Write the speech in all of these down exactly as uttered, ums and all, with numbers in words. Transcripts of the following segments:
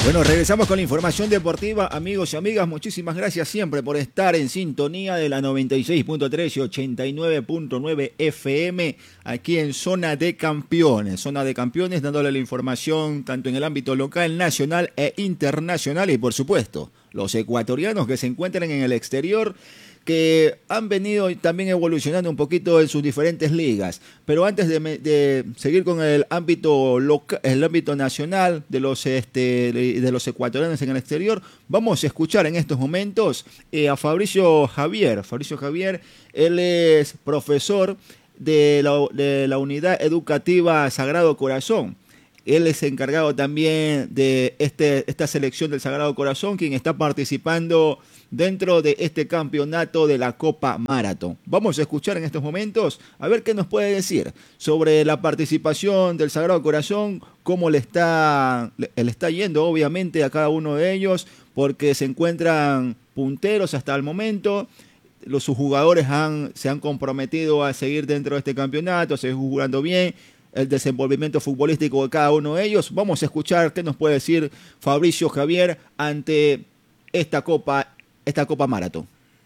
Bueno, regresamos con la información deportiva, amigos y amigas. Muchísimas gracias siempre por estar en sintonía de la noventa y seis punto tres y ochenta y nueve punto nueve F M aquí en Zona de Campeones. Zona de Campeones, dándole la información tanto en el ámbito local, nacional e internacional y, por supuesto, los ecuatorianos que se encuentran en el exterior, que han venido también evolucionando un poquito en sus diferentes ligas. Pero antes de, de seguir con el ámbito local, el ámbito nacional de los este de los ecuatorianos en el exterior, vamos a escuchar en estos momentos eh, a Fabricio Javier. Fabricio Javier, él es profesor de la, de la unidad educativa Sagrado Corazón. Él es encargado también de este, esta selección del Sagrado Corazón, quien está participando dentro de este campeonato de la Copa Maratón. Vamos a escuchar en estos momentos a ver qué nos puede decir sobre la participación del Sagrado Corazón, cómo le está, le, le está yendo obviamente a cada uno de ellos, porque se encuentran punteros hasta el momento. Los, sus jugadores han, se han comprometido a seguir dentro de este campeonato, a seguir jugando bien, el desenvolvimiento futbolístico de cada uno de ellos. Vamos a escuchar qué nos puede decir Fabricio Javier ante esta Copa, esta Copa Maratón.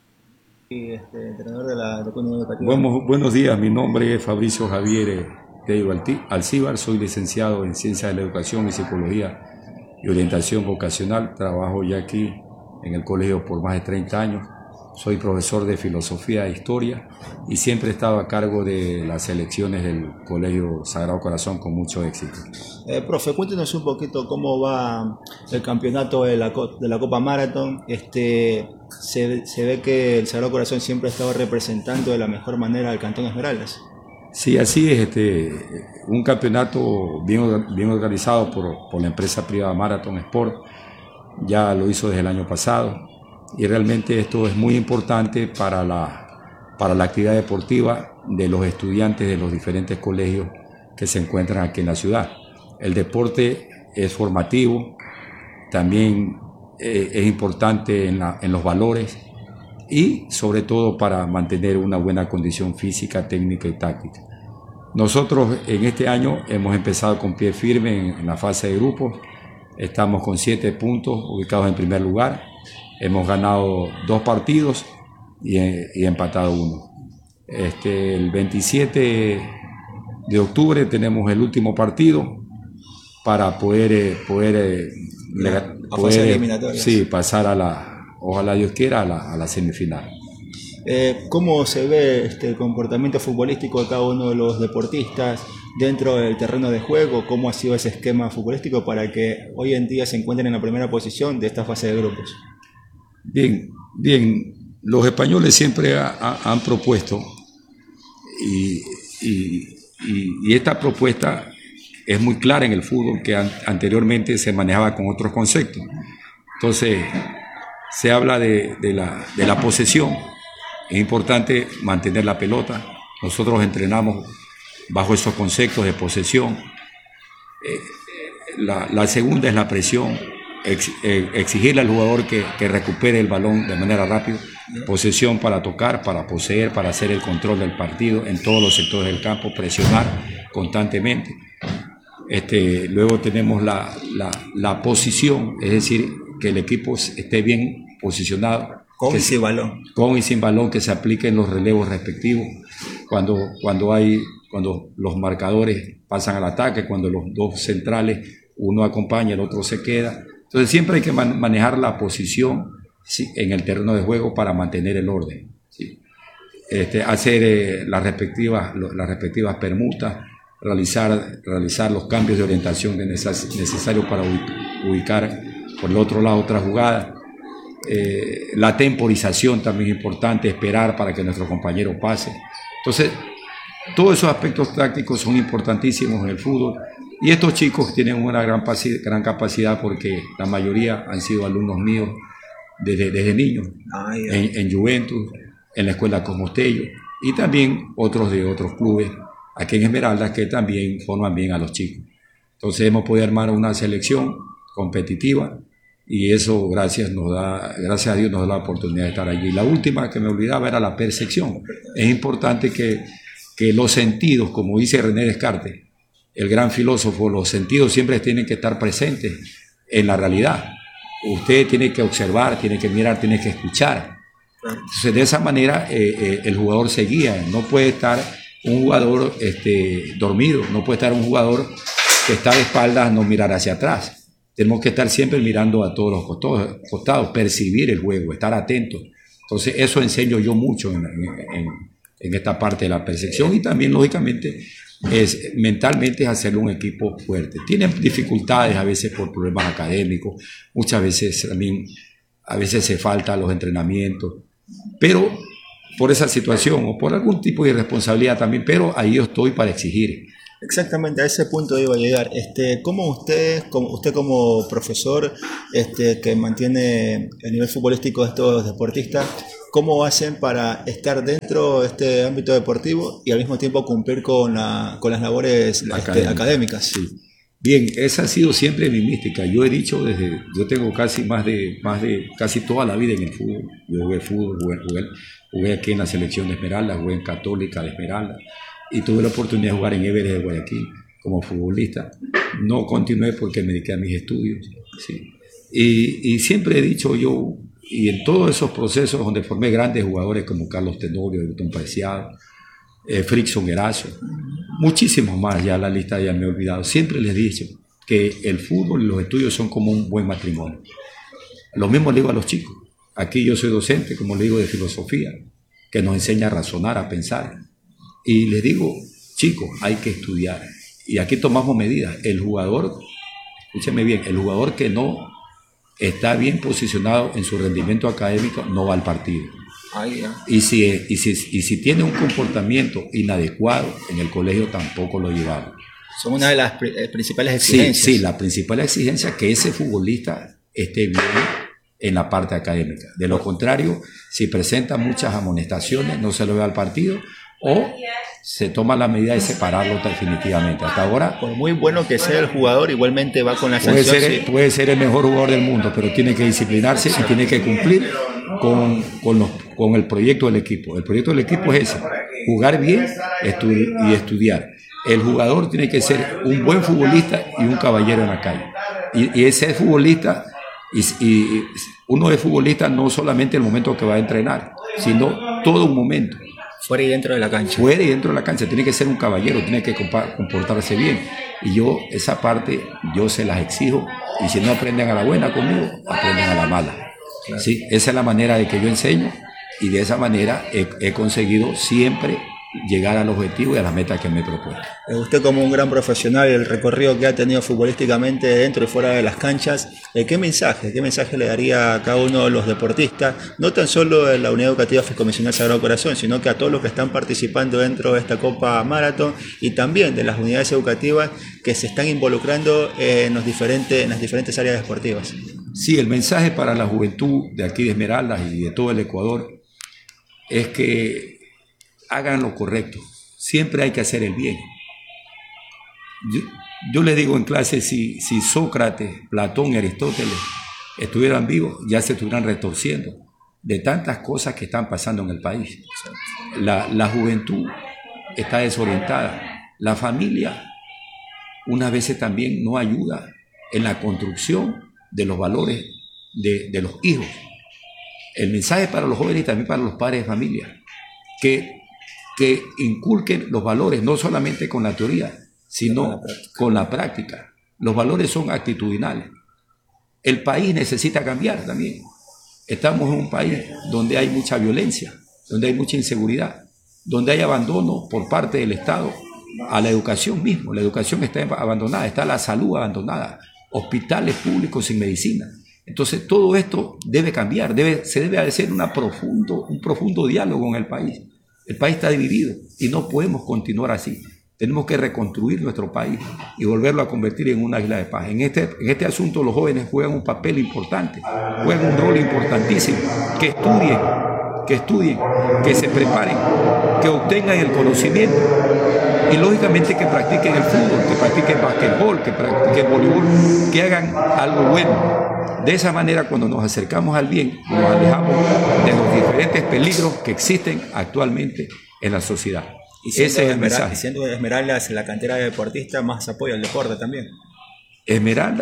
Y este, entrenador de la, de la Buenos, buenos días, mi nombre es Fabricio Javier Teiro Alcíbar, soy licenciado en Ciencias de la Educación y Psicología y Orientación Vocacional. Trabajo ya aquí en el colegio por más de treinta años. Soy profesor de Filosofía e Historia y siempre he estado a cargo de las selecciones del Colegio Sagrado Corazón con mucho éxito. Eh, profe, cuéntenos un poquito cómo va el campeonato de la, de la Copa Maratón. Este, se, se ve que el Sagrado Corazón siempre ha estado representando de la mejor manera al Cantón Esmeraldas. Sí, así es. Este, un campeonato bien, bien organizado por, por la empresa privada Marathon Sport. Ya lo hizo desde el año pasado. Y realmente esto es muy importante para la, para la actividad deportiva de los estudiantes de los diferentes colegios que se encuentran aquí en la ciudad. El deporte es formativo, también eh, es importante en, la, en los valores y sobre todo para mantener una buena condición física, técnica y táctica. Nosotros en este año hemos empezado con pie firme en, en la fase de grupos, estamos con siete puntos ubicados en primer lugar. Hemos ganado dos partidos y, y empatado uno. Este, el veintisiete de octubre tenemos el último partido para poder, poder, la, poder, poder sí, pasar a la, ojalá Dios quiera, a la, a la semifinal. Eh, ¿Cómo se ve este, el comportamiento futbolístico de cada uno de los deportistas dentro del terreno de juego? ¿Cómo ha sido ese esquema futbolístico para que hoy en día se encuentren en la primera posición de esta fase de grupos? Bien, bien, los españoles siempre ha, ha, han propuesto y, y, y, y esta propuesta es muy clara en el fútbol, que an, anteriormente se manejaba con otros conceptos. Entonces, se habla de, de, la, de la posesión. Es importante mantener la pelota. Nosotros entrenamos bajo esos conceptos de posesión. Eh, la, la segunda es la presión. Ex, eh, exigirle al jugador que, que recupere el balón de manera rápida, posesión para tocar, para poseer, para hacer el control del partido en todos los sectores del campo, presionar constantemente. Este, luego tenemos la, la, la posición, es decir, que el equipo esté bien posicionado. Con que y sin balón. Con y sin balón, que se apliquen los relevos respectivos. Cuando, cuando, hay, cuando los marcadores pasan al ataque, cuando los dos centrales, uno acompaña, el otro se queda. Entonces siempre hay que man manejar la posición, ¿sí?, en el terreno de juego para mantener el orden, ¿sí? Este, hacer eh, las, respectivas, lo, las respectivas permutas, realizar, realizar los cambios de orientación neces necesarios para ubicar por el otro lado otra jugada. Eh, la temporización también es importante, esperar para que nuestro compañero pase. Entonces, todos esos aspectos tácticos son importantísimos en el fútbol. Y estos chicos tienen una gran, gran capacidad porque la mayoría han sido alumnos míos desde, desde niños, ah, yeah. en, en Juventus, en la escuela Comostello y también otros de otros clubes aquí en Esmeraldas que también forman bien a los chicos. Entonces hemos podido armar una selección competitiva y eso gracias, nos da, gracias a Dios nos da la oportunidad de estar allí. La última que me olvidaba era la percepción. Es importante que, que los sentidos, como dice René Descartes, el gran filósofo, los sentidos siempre tienen que estar presentes en la realidad. Usted tiene que observar, tiene que mirar, tiene que escuchar. Entonces, de esa manera eh, eh, el jugador se guía. No puede estar un jugador este, dormido, no puede estar un jugador que está de espaldas, no mirar hacia atrás. Tenemos que estar siempre mirando a todos los costados, costados, percibir el juego, estar atentos. Entonces, eso enseño yo mucho en, en, en esta parte de la percepción, y también, lógicamente, es mentalmente es hacerlo un equipo fuerte. Tienen dificultades a veces por problemas académicos, muchas veces también, a veces se falta los entrenamientos, pero por esa situación o por algún tipo de irresponsabilidad también, pero ahí yo estoy para exigir. Exactamente, a ese punto iba a llegar. Este, ¿Cómo usted, como, usted como profesor este, que mantiene el nivel futbolístico de estos deportistas, cómo hacen para estar dentro de este ámbito deportivo y al mismo tiempo cumplir con, la, con las labores Académica. este, académicas? Sí. Bien, esa ha sido siempre mi mística. Yo he dicho desde, yo tengo casi más de, más de casi toda la vida en el fútbol. Yo jugué fútbol, jugué, jugué, jugué aquí en la selección de Esmeralda, jugué en Católica de Esmeralda, y tuve la oportunidad de jugar en Everest de Guayaquil como futbolista. No continué porque me dediqué a mis estudios, ¿sí? y, y siempre he dicho yo, y en todos esos procesos donde formé grandes jugadores como Carlos Tenorio, Botón Preciado, eh, Frickson Erazo, muchísimos más, ya la lista ya me he olvidado, siempre les he dicho que el fútbol y los estudios son como un buen matrimonio. Lo mismo le digo a los chicos. Aquí yo soy docente, como le digo, de filosofía, que nos enseña a razonar, a pensar. Y les digo, chicos, hay que estudiar. Y aquí tomamos medidas. El jugador, escúcheme bien, el jugador que no está bien posicionado en su rendimiento académico no va al partido. Ahí, ¿eh? Y si, y, si, y si tiene un comportamiento inadecuado en el colegio, tampoco lo llevamos. Son una de las principales exigencias. Sí, sí, la principal exigencia es que ese futbolista esté bien en la parte académica. De lo contrario, si presenta muchas amonestaciones, no se lo ve al partido, o se toma la medida de separarlo definitivamente. Hasta ahora, por muy bueno que sea el jugador, igualmente va con la puede sanción. Ser, sí. Puede ser el mejor jugador del mundo, pero tiene que disciplinarse y tiene que cumplir con, con, los, con el proyecto del equipo. El proyecto del equipo es ese: jugar bien estudi- y estudiar. El jugador tiene que ser un buen futbolista y un caballero en la calle. Y, y ese futbolista, y, y uno es futbolista no solamente el momento que va a entrenar, sino todo un momento. Fuera y dentro de la cancha. Fuera y dentro de la cancha. Tiene que ser un caballero, tiene que comportarse bien. Y yo, esa parte, yo se las exijo. Y si no aprenden a la buena conmigo, aprenden a la mala. Claro. ¿Sí? Esa es la manera de que yo enseño. Y de esa manera he, he conseguido siempre llegar al objetivo y a las metas que me he propuesto. Usted, como un gran profesional, el recorrido que ha tenido futbolísticamente dentro y fuera de las canchas, ¿qué mensaje, qué mensaje le daría a cada uno de los deportistas, no tan solo de la Unidad Educativa Fideicomisional Sagrado Corazón, sino que a todos los que están participando dentro de esta Copa Maratón, y también de las unidades educativas que se están involucrando en, los diferentes, en las diferentes áreas deportivas? Sí, el mensaje para la juventud de aquí de Esmeraldas y de todo el Ecuador es que hagan lo correcto. Siempre hay que hacer el bien. Yo, yo les digo en clase, si, si Sócrates, Platón y Aristóteles estuvieran vivos, ya se estuvieran retorciendo de tantas cosas que están pasando en el país. La, la juventud está desorientada. La familia unas veces también no ayuda en la construcción de los valores de, de los hijos. El mensaje para los jóvenes y también para los padres de familia, que que inculquen los valores, no solamente con la teoría, sino con la práctica. Los valores son actitudinales. El país necesita cambiar también. Estamos en un país donde hay mucha violencia, donde hay mucha inseguridad, donde hay abandono por parte del Estado a la educación mismo. La educación está abandonada, está la salud abandonada, hospitales públicos sin medicina. Entonces todo esto debe cambiar, debe, se debe hacer una profundo, un profundo diálogo en el país. El país está dividido y no podemos continuar así. Tenemos que reconstruir nuestro país y volverlo a convertir en una isla de paz. En este, en este asunto los jóvenes juegan un papel importante, juegan un rol importantísimo. Que estudien, que estudien, que se preparen, que obtengan el conocimiento y lógicamente que practiquen el fútbol, que practiquen basquetbol, que practiquen voleibol, que hagan algo bueno. De esa manera, cuando nos acercamos al bien, nos alejamos de los diferentes peligros que existen actualmente en la sociedad. Y ese es el mensaje. Y siendo Esmeraldas la cantera de deportistas, más apoyo al deporte también. Esmeraldas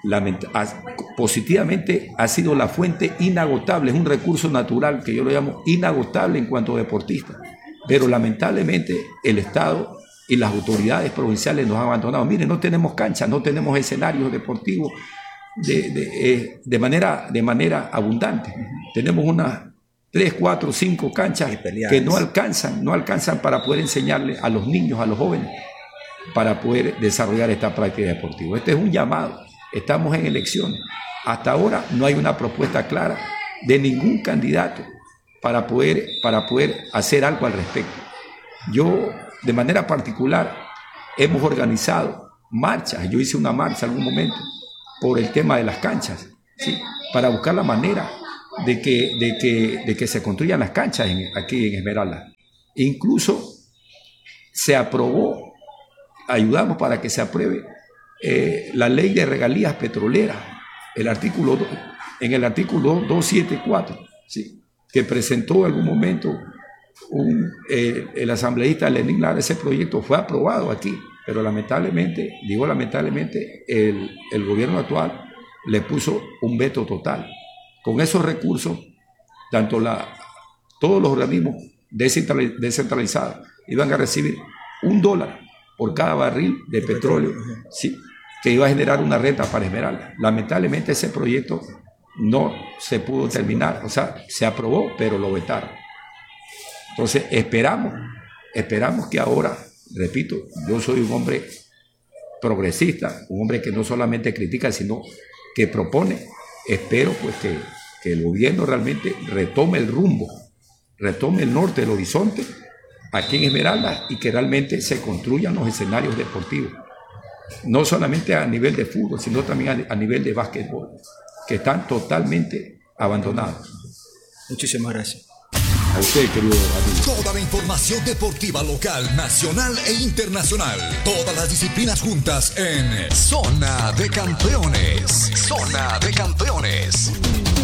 positivamente ha sido la fuente inagotable, es un recurso natural que yo lo llamo inagotable en cuanto a deportistas, pero lamentablemente el Estado y las autoridades provinciales nos han abandonado. Miren, no tenemos canchas, no tenemos escenarios deportivos de, de, eh, de, manera, de manera abundante. Tenemos unas tres, cuatro, cinco canchas que no alcanzan, no alcanzan para poder enseñarle a los niños, a los jóvenes, para poder desarrollar esta práctica deportiva. Este es un llamado, estamos en elecciones. Hasta ahora no hay una propuesta clara de ningún candidato para poder, para poder hacer algo al respecto. Yo, de manera particular, hemos organizado marchas, yo hice una marcha en algún momento por el tema de las canchas, ¿sí? Para buscar la manera de que, de que, de que se construyan las canchas en, aquí en Esmeralda. Incluso se aprobó, ayudamos para que se apruebe eh, la ley de regalías petroleras, el artículo dos, en el artículo doscientos setenta y cuatro, ¿sí? Que presentó en algún momento un, eh, el asambleísta Lenín Lara. Ese proyecto fue aprobado aquí, pero lamentablemente, digo lamentablemente, el, el gobierno actual le puso un veto total. Con esos recursos, tanto la, todos los organismos descentralizados iban a recibir un dólar por cada barril de petróleo, ¿sí? Que iba a generar una renta para Esmeralda. Lamentablemente ese proyecto no se pudo terminar, o sea, se aprobó, pero lo vetaron. Entonces esperamos, esperamos que ahora, repito, yo soy un hombre progresista, un hombre que no solamente critica, sino que propone. Espero pues que, que el gobierno realmente retome el rumbo, retome el norte del horizonte aquí en Esmeralda y que realmente se construyan los escenarios deportivos, no solamente a nivel de fútbol, sino también a, a nivel de básquetbol, que están totalmente abandonados. Muchísimas gracias. A usted, querido amigo. Toda la información deportiva local, nacional e internacional. Todas las disciplinas juntas en Zona de Campeones. Zona de Campeones.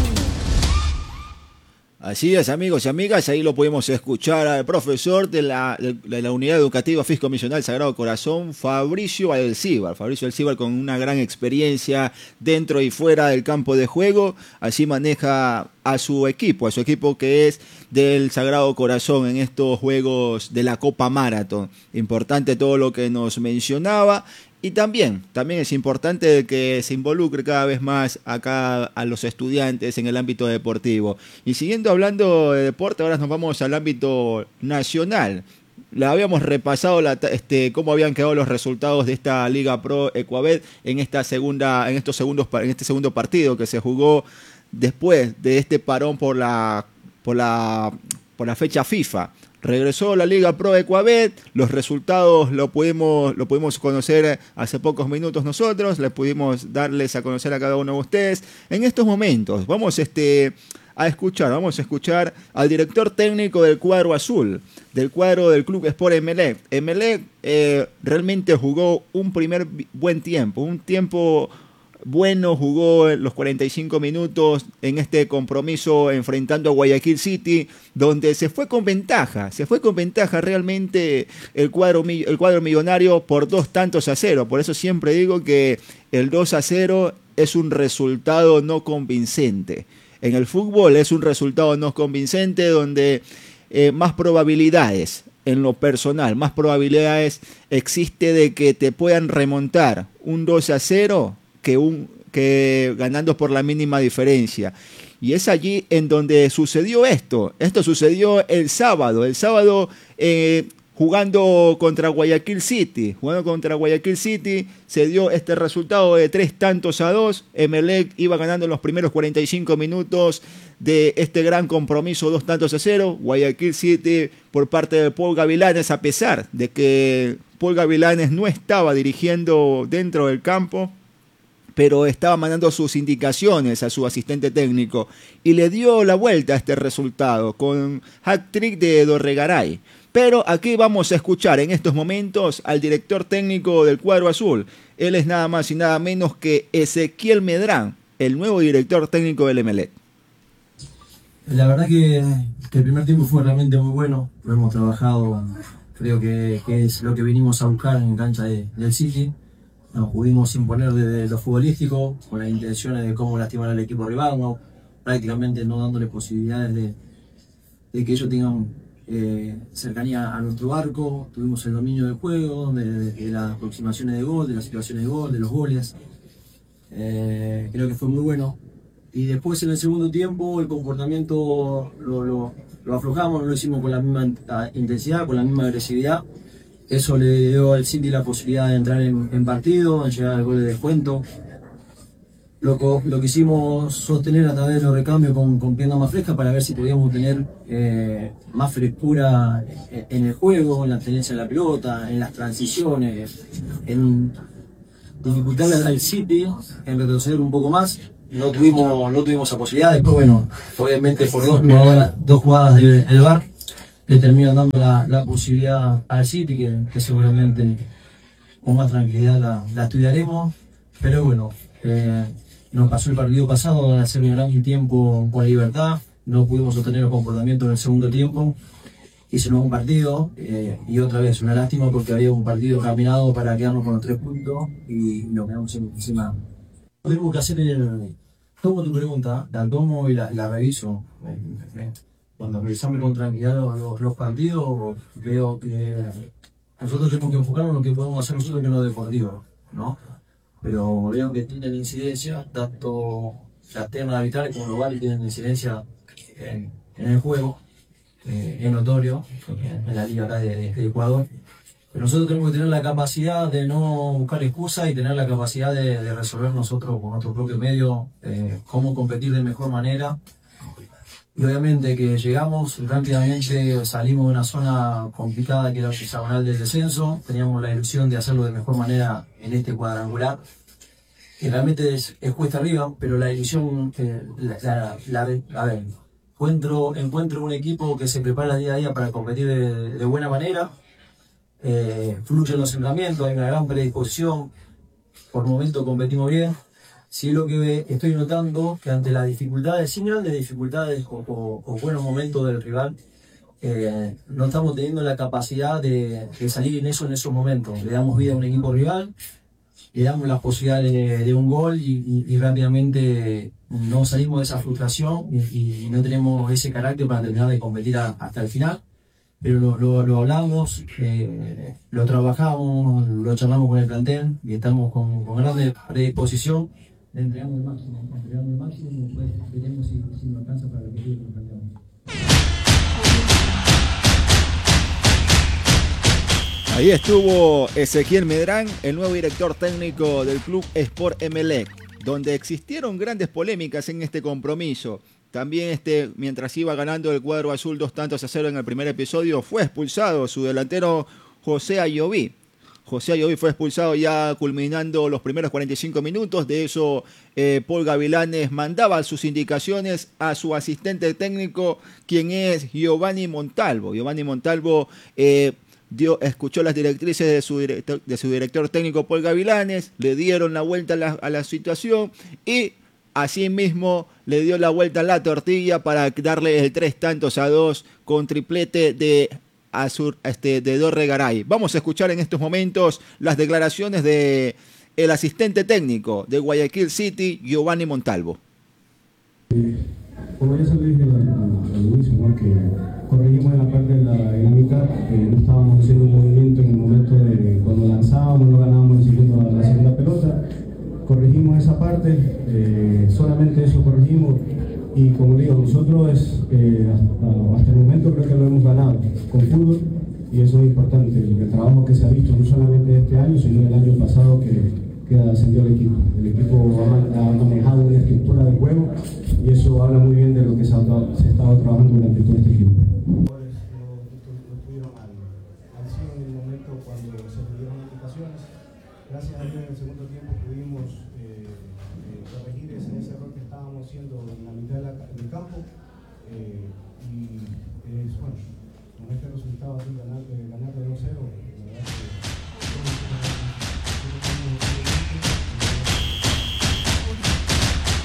Así es, amigos y amigas, ahí lo pudimos escuchar al profesor de la, de, de la Unidad Educativa Fiscomisional Sagrado Corazón, Fabricio Alcíbar. Fabricio Alcíbar con una gran experiencia dentro y fuera del campo de juego. Así maneja a su equipo, a su equipo que es del Sagrado Corazón en estos juegos de la Copa Maratón. Importante todo lo que nos mencionaba. Y también, también es importante que se involucre cada vez más acá a los estudiantes en el ámbito deportivo. Y siguiendo hablando de deporte, ahora nos vamos al ámbito nacional. La habíamos repasado la, este, cómo habían quedado los resultados de esta Liga Pro Ecuabet en esta segunda, en estos segundos, en este segundo partido que se jugó después de este parón por la, por la, por la fecha FIFA. Regresó la Liga Pro Ecuabet, los resultados lo pudimos, lo pudimos conocer hace pocos minutos nosotros, les pudimos darles a conocer a cada uno de ustedes. En estos momentos vamos este, a escuchar, vamos a escuchar al director técnico del cuadro azul, del cuadro del Club Sport Emelec. Emelec eh, realmente jugó un primer buen tiempo, un tiempo bueno, jugó los cuarenta y cinco minutos en este compromiso enfrentando a Guayaquil City, donde se fue con ventaja, se fue con ventaja realmente el cuadro, el cuadro millonario por dos tantos a cero. Por eso siempre digo que el dos a cero es un resultado no convincente. En el fútbol es un resultado no convincente donde eh, más probabilidades, en lo personal, más probabilidades existe de que te puedan remontar un dos a cero que, un, que ganando por la mínima diferencia. Y es allí en donde sucedió esto. Esto sucedió el sábado. El sábado eh, jugando contra Guayaquil City. Jugando contra Guayaquil City se dio este resultado de tres tantos a dos. Emelec iba ganando los primeros cuarenta y cinco minutos de este gran compromiso, dos tantos a cero. Guayaquil City por parte de Paul Gavilanes, a pesar de que Paul Gavilanes no estaba dirigiendo dentro del campo, pero estaba mandando sus indicaciones a su asistente técnico y le dio la vuelta a este resultado con hat-trick de Dorregaray. Pero aquí vamos a escuchar en estos momentos al director técnico del cuadro azul. Él es nada más y nada menos que Ezequiel Medrán, el nuevo director técnico del Emelec. La verdad que, que el primer tiempo fue realmente muy bueno. Lo hemos trabajado, creo que, que es lo que vinimos a buscar en cancha de, del City. nos pudimos imponer desde lo futbolístico, con las intenciones de cómo lastimar al equipo rival, ¿no? Prácticamente no dándole posibilidades de, de que ellos tengan eh, cercanía a nuestro arco. Tuvimos el dominio del juego, de, de, de las aproximaciones de gol, de las situaciones de gol, de los goles. Eh, creo que fue muy bueno. Y después en el segundo tiempo el comportamiento lo, lo, lo aflojamos, no lo hicimos con la misma intensidad, con la misma agresividad. Eso le dio al City la posibilidad de entrar en, en partido, de llegar al gol de descuento. Lo, lo quisimos sostener a través de los recambios con, con pierna más fresca para ver si podíamos tener eh, más frescura en el juego, en la tenencia de la pelota, en las transiciones, en dificultarle al City, en retroceder un poco más. No tuvimos, no tuvimos esa posibilidad. Después, bueno, obviamente por dos jugadas, dos jugadas del V A R le terminan dando la, la posibilidad al City, que, que seguramente con más tranquilidad la, la estudiaremos. Pero bueno, eh, nos pasó el partido pasado de hacer un gran tiempo con libertad, no pudimos sostener el comportamiento en el segundo tiempo, y se nos un partido, eh, y otra vez una lástima porque había un partido caminado para quedarnos con los tres puntos y nos quedamos encima. Tenemos que hacer el... Tomo tu pregunta, la tomo y la, la reviso. Cuando revisamos con tranquilidad los, los partidos, veo que nosotros tenemos que enfocarnos en lo que podemos hacer nosotros que no es deportivo, ¿no? Pero veo que tienen incidencia, tanto la terna arbitral como global tienen incidencia en, en el juego, eh, es notorio, en la liga acá de, de, de Ecuador. Pero nosotros tenemos que tener la capacidad de no buscar excusas y tener la capacidad de, de resolver nosotros con nuestro propio medio eh, cómo competir de mejor manera. Y obviamente que llegamos rápidamente, salimos de una zona complicada que era el hexagonal del descenso, teníamos la ilusión de hacerlo de mejor manera en este cuadrangular, que realmente es, es cuesta arriba, pero la ilusión, eh, la, la, la, a ver, encuentro, encuentro un equipo que se prepara día a día para competir de, de buena manera. Eh, fluyen los entrenamientos, hay una gran predisposición, por momentos competimos bien. Sí, lo que estoy notando que ante las dificultades, sin grandes dificultades o, o, o buenos momentos del rival, eh, no estamos teniendo la capacidad de, de salir en eso en esos momentos. Le damos vida a un equipo rival, le damos las posibilidades de, de un gol y, y, y rápidamente no salimos de esa frustración y, y no tenemos ese carácter para terminar de competir a, hasta el final. Pero lo, lo, lo hablamos, eh, lo trabajamos, lo charlamos con el plantel y estamos con, con grande predisposición de entregar el máximo, entregar el máximo y después veremos si, si nos alcanza para repetir lo que planteamos. Ahí estuvo Ezequiel Medrán, el nuevo director técnico del club Sport Emelec, donde existieron grandes polémicas en este compromiso. También este, mientras iba ganando el cuadro azul dos tantos a cero en el primer episodio, fue expulsado su delantero José Ayoví. José Ayoví fue expulsado ya culminando los primeros cuarenta y cinco minutos. De eso, eh, Paul Gavilanes mandaba sus indicaciones a su asistente técnico, quien es Giovanni Montalvo. Giovanni Montalvo eh, dio, escuchó las directrices de su, director, de su director técnico Paul Gavilanes, le dieron la vuelta a la, a la situación y asimismo le dio la vuelta a la tortilla para darle el tres tantos a dos con triplete de, Azur, este, de Dorre Garay. Vamos a escuchar en estos momentos las declaraciones de el asistente técnico de Guayaquil City, Giovanni Montalvo. Eh, como ya se lo dije al inicio, ¿no? Que corregimos en la parte de la, en la mitad, eh, no estábamos haciendo un movimiento en el momento de cuando lanzábamos, no ganábamos el segundo, la segunda pelota. Corregimos esa parte, eh, solamente eso corregimos y como digo, nosotros eh, hasta, hasta el momento creo que lo hemos ganado con fútbol y eso es importante, el trabajo que se ha visto no solamente este año sino el año pasado que, que ascendió el equipo. El equipo ha, ha manejado una estructura de juego y eso habla muy bien de lo que se ha, se ha estado trabajando durante todo este tiempo. Gracias a Dios en el segundo tiempo pudimos eh, eh, corregir ese, ese error que estábamos haciendo en la mitad de la, del campo eh, y es bueno, con este resultado así ganar, eh, ganar de dos cero, la verdad que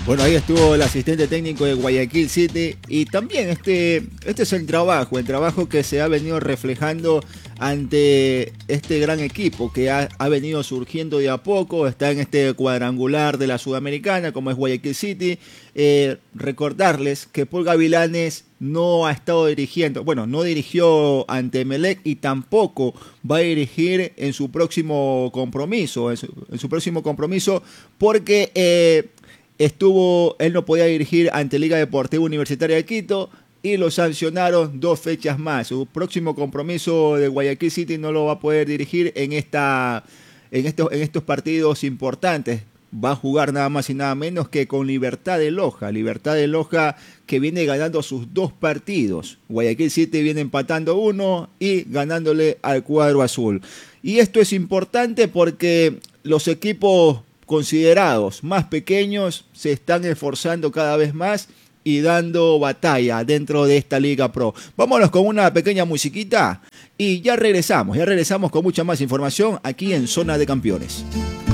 Bueno, ahí estuvo el asistente técnico de Guayaquil City y también este, este es el trabajo, el trabajo que se ha venido reflejando ante este gran equipo que ha, ha venido surgiendo de a poco, está en este cuadrangular de la Sudamericana como es Guayaquil City. Eh, recordarles que Paul Gavilanes no ha estado dirigiendo, bueno, no dirigió ante Emelec y tampoco va a dirigir en su próximo compromiso, en su, en su próximo compromiso porque... Eh, Estuvo, él no podía dirigir ante Liga Deportiva Universitaria de Quito y lo sancionaron dos fechas más. Su próximo compromiso de Guayaquil City no lo va a poder dirigir en, esta, en, estos, en estos partidos importantes. Va a jugar nada más y nada menos que con Libertad de Loja. Libertad de Loja que viene ganando sus dos partidos. Guayaquil City viene empatando uno y ganándole al cuadro azul. Y esto es importante porque los equipos considerados más pequeños se están esforzando cada vez más y dando batalla dentro de esta Liga Pro. Vámonos con una pequeña musiquita y ya regresamos, ya regresamos con mucha más información aquí en Zona de Campeones.